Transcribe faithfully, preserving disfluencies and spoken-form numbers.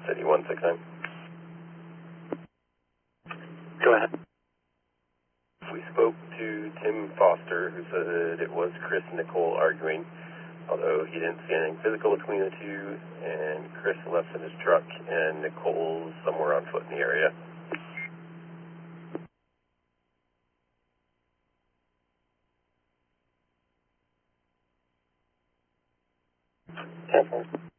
City one six nine. Go ahead. We spoke to Tim Foster, who said it was Chris and Nicole arguing, although he didn't see anything physical between the two, and Chris left in his truck, and Nicole's somewhere on foot in the area. ten four.